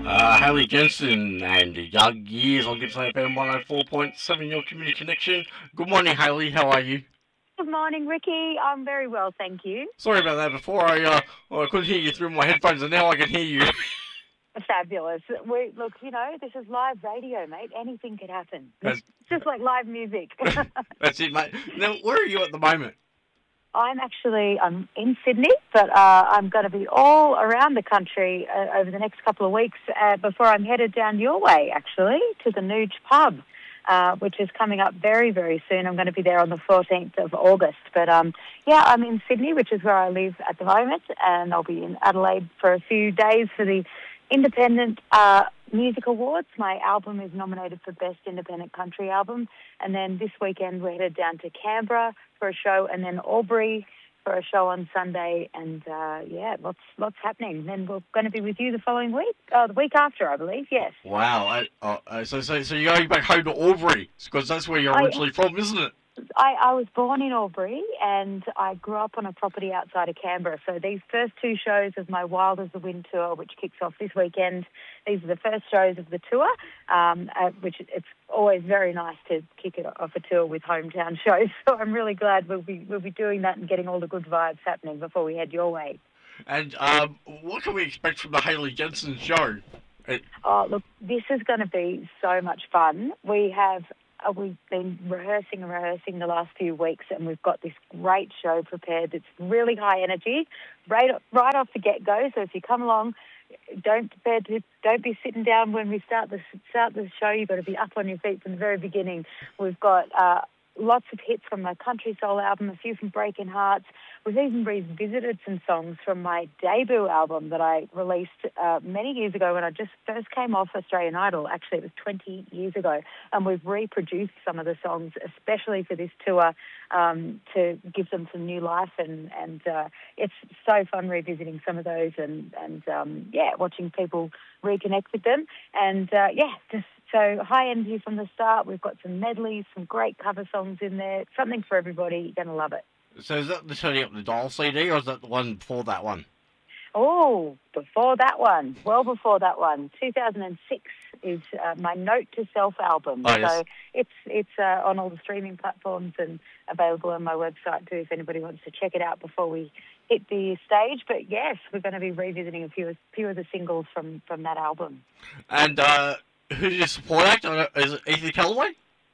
Haley Jensen and Young Years on Gippsland FM 104.7, your community connection. Good morning, Haley. How are you? Good morning, Ricky. I'm very well, thank you. Sorry about that. Before I couldn't hear you through my headphones, and now I can hear you. Fabulous. Look, this is live radio, mate. Anything could happen. It's just like live music. That's it, mate. Now, where are you at the moment? I'm in Sydney, but I'm going to be all around the country over the next couple of weeks before I'm headed down your way, actually, to the Nuge pub, which is coming up very, very soon. I'm going to be there on the 14th of August. But, I'm in Sydney, which is where I live at the moment, and I'll be in Adelaide for a few days for the Independent Music Awards. My album is nominated for Best Independent Country Album. And then this weekend we're headed down to Canberra for a show, and then Albury for a show on Sunday. And, lots happening. Then we're going to be with you the following week, the week after, I believe, yes. Wow. So you're going back home to Albury, because that's where you're originally from, isn't it? I was born in Albury, and I grew up on a property outside of Canberra. So these first two shows of my Wild as the Wind tour, which kicks off this weekend, these are the first shows of the tour, which it's always very nice to kick it off a tour with hometown shows. So I'm really glad we'll be doing that and getting all the good vibes happening before we head your way. And what can we expect from the Haley Jensen show? Look, this is going to be so much fun. We've been rehearsing the last few weeks, and we've got this great show prepared that's really high energy, right off the get-go. So if you come along, don't be sitting down when we start the show. You've got to be up on your feet from the very beginning. We've got lots of hits from my Country Soul album, a few from Breaking Hearts. We've even revisited some songs from my debut album that I released many years ago when I just first came off Australian Idol. Actually, it was 20 years ago. And we've reproduced some of the songs, especially for this tour, to give them some new life. And it's so fun revisiting some of those and watching people reconnect with them. And, so high energy from the start. We've got some medleys, some great cover songs in there. Something for everybody. You're going to love it. So is that the Turning Up the Dial CD, or is that the one before that one? Oh, before that one. Well before that one. 2006 is my Note to Self album. Oh, yes. So it's on all the streaming platforms and available on my website too if anybody wants to check it out before we hit the stage. But yes, we're going to be revisiting a few of the singles from that album. And who's your support act? Is it Ethan Callaway?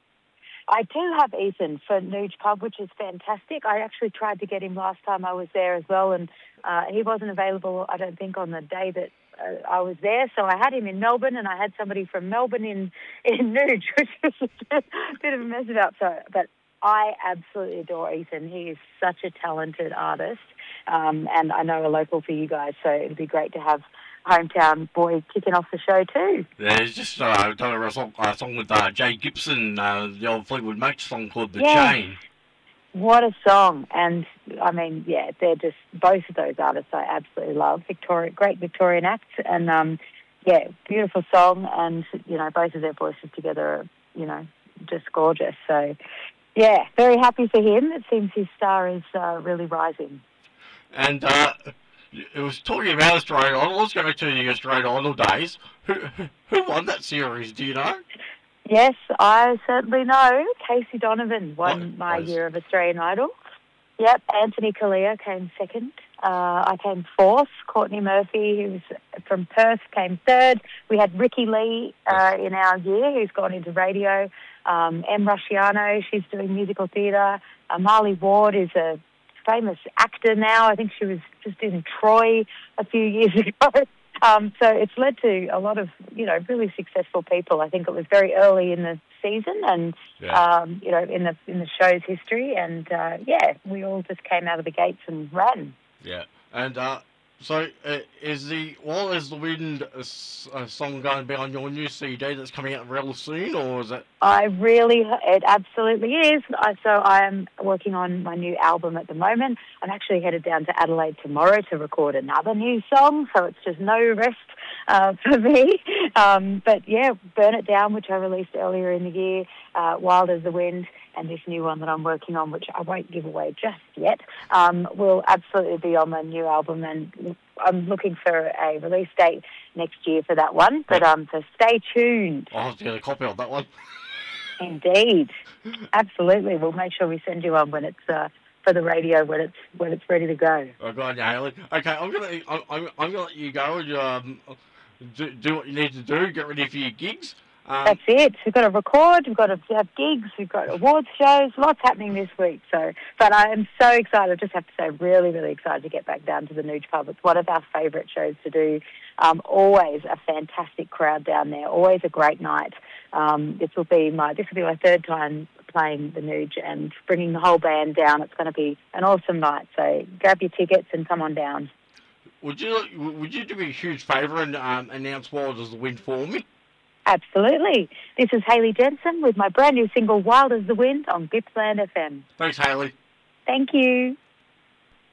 I do have Ethan for Nuge Pub, which is fantastic. I actually tried to get him last time I was there as well, and he wasn't available, I don't think, on the day that I was there. So I had him in Melbourne, and I had somebody from Melbourne in Nuge, which was a bit of a mess about. But I absolutely adore Ethan. He is such a talented artist, and I know a local for you guys, so it'd be great to have hometown boy kicking off the show too. Yeah, it's just done a song with Jay Gibson, the old Fleetwood Mac song called The Chain. What a song. And I mean, they're just, both of those artists I absolutely love. Great Victorian acts, and beautiful song, and both of their voices together are just gorgeous. So very happy for him. It seems his star is really rising. And it was talking about Australian Idol. Let's go back to the Australian Idol days. Who won that series? Do you know? Yes, I certainly know. Casey Donovan won my year of Australian Idol. Yep, Anthony Kalia came second. I came fourth. Courtney Murphy, who's from Perth, came third. We had Ricky Lee in our year, who's gone into radio. M. Rusciano, she's doing musical theatre. Marley Ward is a famous actor now. I think she was just in Troy a few years ago. So it's led to a lot of, really successful people. I think it was very early in the season and, in the show's history. And, we all just came out of the gates and ran. Yeah. And so is the Wild as the Wind song going to be on your new CD that's coming out real soon, or is it? It absolutely is. So I am working on my new album at the moment. I'm actually headed down to Adelaide tomorrow to record another new song, so it's just no rest for me. But yeah, Burn It Down, which I released earlier in the year, Wild as the Wind, and this new one that I'm working on, which I won't give away just yet, will absolutely be on my new album, and I'm looking for a release date next year for that one. But so stay tuned. I'll have to get a copy of that one. Indeed, absolutely. We'll make sure we send you one when it's for the radio when it's ready to go. Oh, go on, Hayley. Okay, I'm gonna let you go and do what you need to do. Get ready for your gigs. That's it. We've got to record. We've got to have gigs. We've got awards shows. Lots happening this week. But I am so excited. I just have to say, really, really excited to get back down to the Nuge Pub. It's one of our favourite shows to do. Always a fantastic crowd down there. Always a great night. This will be my third time playing the Nuge and bringing the whole band down. It's going to be an awesome night. So grab your tickets and come on down. Would you do me a huge favour and announce Wild as the Wind for me? Absolutely. This is Hayley Jensen with my brand new single Wild as the Wind on Gippsland FM. Thanks, Hayley. Thank you.